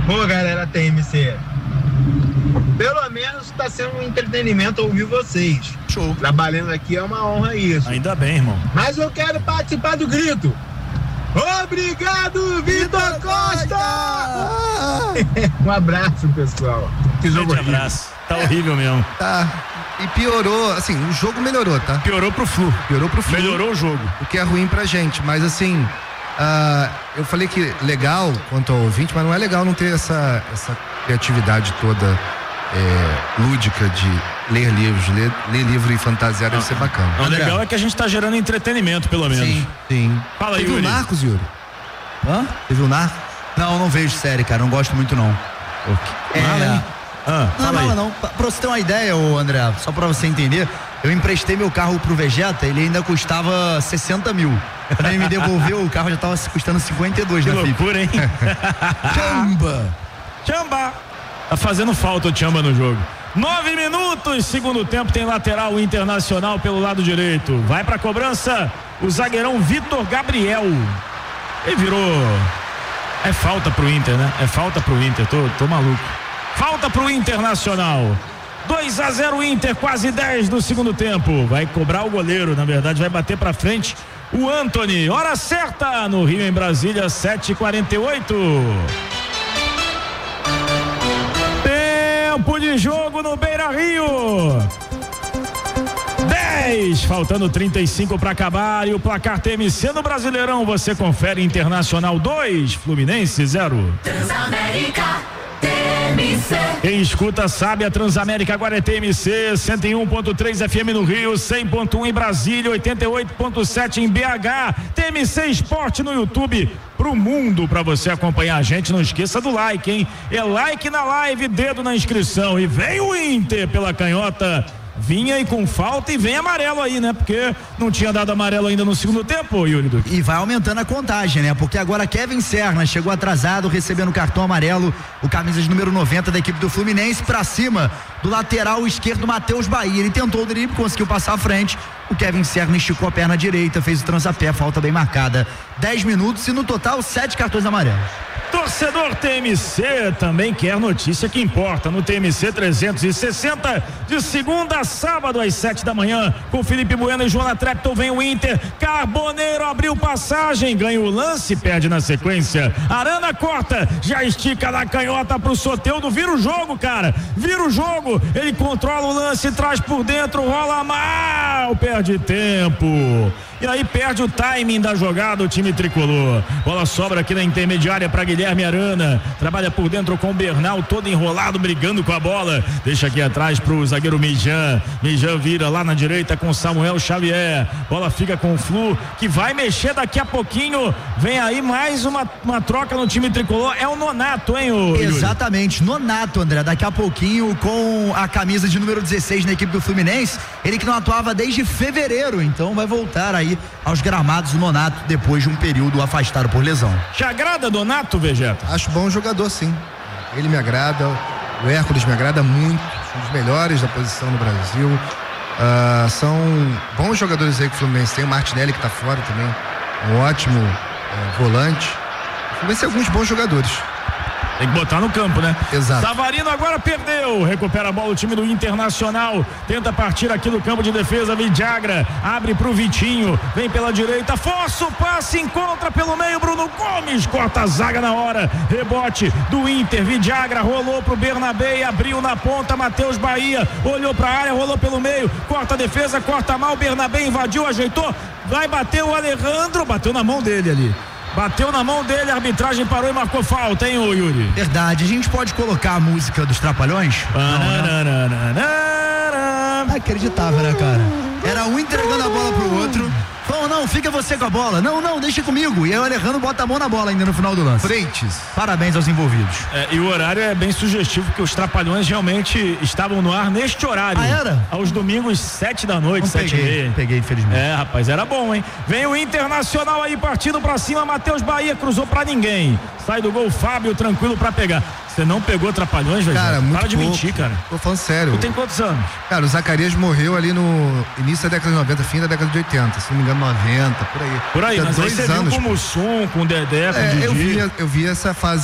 Pô, galera TMC, pelo menos tá sendo um entretenimento ouvir vocês. Show. Trabalhando aqui é uma honra isso. Ainda bem, irmão. Mas eu quero participar do grito. Obrigado, Vitor Costa! Um abraço, pessoal. Que jogo horrível. Abraço. Tá horrível mesmo. Tá. E piorou, assim, o jogo melhorou, tá? Piorou pro Flu. Melhorou o jogo. O que é ruim pra gente, mas assim, eu falei que legal quanto ao ouvinte, mas não é legal não ter essa criatividade toda lúdica de ler livros, ler livro e fantasiar deve ser bacana. O legal é que a gente tá gerando entretenimento, pelo menos. Sim. Fala aí, Yuri. Teve o Narcos, Yuri? Hã? Teve o Narcos? Não vejo série, cara, não gosto muito não. Não. Pra você ter uma ideia, André, só pra você entender, eu emprestei meu carro pro Vegeta, ele ainda custava 60 mil. Quando ele me devolveu, o carro já tava custando 52 que na FIP. loucura, hein? Chamba! Tá fazendo falta o Chamba no jogo. 9 minutos, segundo tempo, tem lateral Internacional pelo lado direito. Vai pra cobrança o zagueirão Vitor Gabriel. Ele virou... É falta pro Inter, né? É falta pro Inter, tô maluco. Falta pro Internacional. 2-0 Inter, quase 10 do segundo tempo. Vai cobrar o goleiro, na verdade, vai bater pra frente o Antony. Hora certa no Rio, em Brasília, 7h48. Tempo de jogo no Beira-Rio. 10, faltando 35 para acabar, e o placar TMC no Brasileirão. Você confere: Internacional 2, Fluminense 0. Transamérica TMC. Quem escuta sabe, a Transamérica agora é TMC, 101.3 FM no Rio, 100.1 em Brasília, 88.7 em BH. TMC Esporte no YouTube pro mundo, pra você acompanhar a gente. Não esqueça do like, hein? É like na live, dedo na inscrição. E vem o Inter pela canhota. Vinha aí com falta e vem amarelo aí, né? Porque não tinha dado amarelo ainda no segundo tempo, Yuri Duque. E vai aumentando a contagem, né? Porque agora Kevin Serna chegou atrasado, recebendo cartão amarelo, o camisa de número 90 da equipe do Fluminense, pra cima do lateral esquerdo Matheus Bahia. Ele tentou o drible, conseguiu passar à frente. O Kevin Serna esticou a perna direita, fez o transapé, falta bem marcada. 10 minutos e no total 7 cartões amarelos. Torcedor TMC também quer notícia que importa no TMC 360, de segunda a sábado às 7 da manhã, com Felipe Bueno e Joana Trepton. Vem o Inter, Carboneiro abriu passagem, ganha o lance, perde na sequência. Arana corta, já estica na canhota pro Soteldo, vira o jogo, cara, vira o jogo, ele controla o lance, traz por dentro, rola mal, perde tempo. E aí perde o timing da jogada o time tricolor. Bola sobra aqui na intermediária para Guilherme Arana. Trabalha por dentro com o Bernal, todo enrolado, brigando com a bola. Deixa aqui atrás pro zagueiro Mijan. Mijan vira lá na direita com Samuel Xavier. Bola fica com o Flu, que vai mexer daqui a pouquinho. Vem aí mais uma troca no time tricolor. É o Nonato, hein, Exatamente, Nonato, André. Daqui a pouquinho com a camisa de número 16 na equipe do Fluminense. Ele que não atuava desde fevereiro, então vai voltar aí aos gramados o Nonato depois de um período afastado por lesão. Te agrada Nonato, Vegeta? Acho bom jogador, sim. Ele me agrada, o Hércules me agrada muito, um dos melhores da posição no Brasil. São bons jogadores aí que o Fluminense tem. O Martinelli, que tá fora também, um ótimo volante. O Fluminense tem alguns bons jogadores. Tem que botar no campo, né? Exato. Savarino agora perdeu, recupera a bola o time do Internacional, tenta partir aqui do campo de defesa. Vidagra abre pro Vitinho, vem pela direita, força o passe, encontra pelo meio Bruno Gomes, corta a zaga na hora, rebote do Inter. Vidagra rolou pro Bernabé, abriu na ponta, Matheus Bahia olhou pra área, rolou pelo meio, corta a defesa, corta mal, Bernabé invadiu, ajeitou, vai bater o Alejandro, bateu na mão dele ali. Bateu na mão dele, a arbitragem parou e marcou falta, hein, ô Yuri? Verdade, a gente pode colocar a música dos Trapalhões? Inacreditável, né, cara? Era um entregando a bola pro outro. Falou, não, fica você com a bola. Não, deixa comigo. E aí o Alejandro bota a mão na bola ainda no final do lance. Frentes. Parabéns aos envolvidos. E o horário é bem sugestivo, porque os Trapalhões realmente estavam no ar neste horário. Ah, era? Aos domingos, 7 da noite, 7h30. Peguei, infelizmente. Rapaz, era bom, hein? Vem o Internacional aí partindo pra cima, Matheus Bahia cruzou pra ninguém. Sai do gol, Fábio tranquilo pra pegar. Você não pegou Trapalhões, velho? Cara, muito Para de pouco. mentir, cara. Tô falando sério. Tu tem quantos anos? Cara, o Zacarias morreu ali no início da década de 90, fim da década de 80, se não me engano 90, por aí. Por aí, Tinha mas aí 2 você anos. viu com o Mussum, com o Dedé, com o Didi. Eu vi essa fase